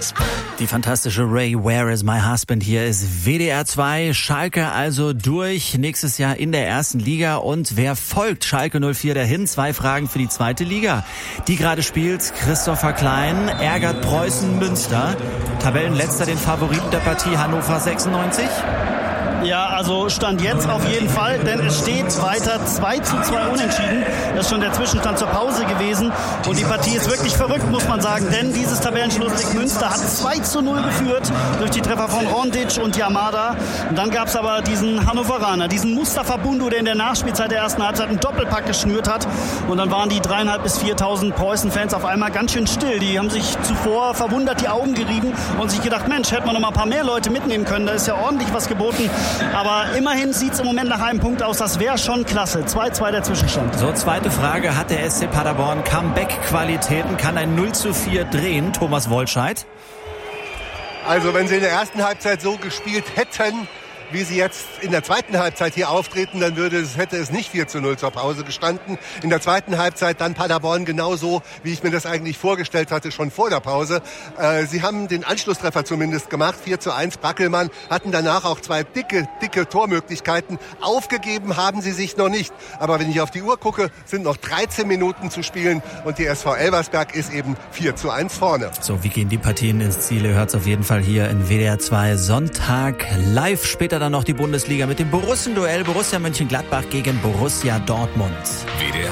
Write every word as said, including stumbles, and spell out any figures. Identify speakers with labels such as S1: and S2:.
S1: Die fantastische Ray, Where is my husband? Hier ist W D R zwei, Schalke also durch, nächstes Jahr in der ersten Liga. Und wer folgt Schalke null vier dahin? Zwei Fragen für die zweite Liga. Die gerade spielt Christopher Klein, ärgert Preußen Münster. Tabellenletzter den Favoriten der Partie Hannover sechsundneunzig.
S2: Ja, also Stand jetzt auf jeden Fall, denn es steht weiter zwei zu zwei unentschieden. Das ist schon der Zwischenstand zur Pause gewesen. Und die Partie ist wirklich verrückt, muss man sagen, denn dieses Tabellenschlusslicht Münster hat zwei zu null geführt durch die Treffer von Rondic und Yamada. Und dann gab es aber diesen Hannoveraner, diesen Mustafa Bundu, der in der Nachspielzeit der ersten Halbzeit einen Doppelpack geschnürt hat. Und dann waren die dreieinhalb bis viertausend Preußen-Fans auf einmal ganz schön still. Die haben sich zuvor verwundert die Augen gerieben und sich gedacht, Mensch, hätten wir noch mal ein paar mehr Leute mitnehmen können. Da ist ja ordentlich was geboten. Aber immerhin sieht es im Moment nach einem Punkt aus. Das wäre schon klasse. zwei zwei der Zwischenstand.
S1: So, zweite Frage. Hat der S C Paderborn Comeback-Qualitäten? Kann ein null zu vier drehen? Thomas Wollscheid.
S3: Also wenn sie in der ersten Halbzeit so gespielt hätten, wie sie jetzt in der zweiten Halbzeit hier auftreten, dann würde es, hätte es nicht vier zu null zur Pause gestanden. In der zweiten Halbzeit dann Paderborn genauso, wie ich mir das eigentlich vorgestellt hatte, schon vor der Pause. Äh, sie haben den Anschlusstreffer zumindest gemacht, vier zu eins. Brackelmann hatten danach auch zwei dicke, dicke Tormöglichkeiten. Aufgegeben haben sie sich noch nicht. Aber wenn ich auf die Uhr gucke, sind noch dreizehn Minuten zu spielen und die S V Elversberg ist eben vier zu eins vorne.
S1: So, wie gehen die Partien ins Ziel? Ihr hört's auf jeden Fall hier in W D R zwei Sonntag live. Später dann noch die Bundesliga mit dem Borussen-Duell Borussia Mönchengladbach gegen Borussia Dortmund.